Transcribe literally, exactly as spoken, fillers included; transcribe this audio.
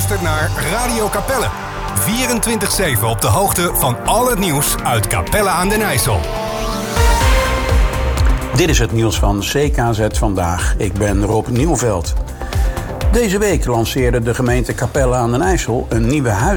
luistert naar Radio Capelle. vierentwintig zeven op de hoogte van al het nieuws uit Capelle aan den IJssel. Dit is het nieuws van C K Z Vandaag. Ik ben Rob Nieuwveld. Deze week lanceerde de gemeente Capelle aan den IJssel een nieuwe huis.